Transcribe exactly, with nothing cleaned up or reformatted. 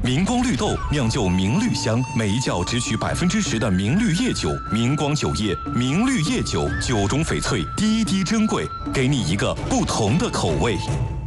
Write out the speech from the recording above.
明光绿豆酿就明绿香，每一窖只取百分之十的明绿叶酒。明光酒业明绿叶酒，酒中翡翠，滴滴珍贵，给你一个不同的口味。